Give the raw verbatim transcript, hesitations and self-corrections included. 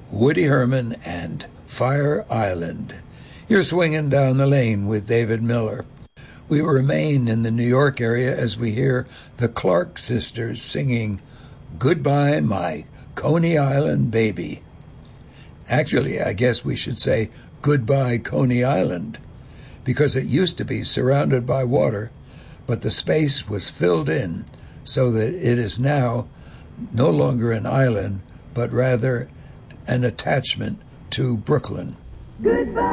Woody Herman and Fire Island. You're swinging down the lane with David Miller. We remain in the New York area as we hear the Clark sisters singing Goodbye, My Coney Island Baby. Actually, I guess we should say Goodbye, Coney Island, because it used to be surrounded by water, but the space was filled in so that it is now no longer an island, but rather an attachment to Brooklyn. Goodbye.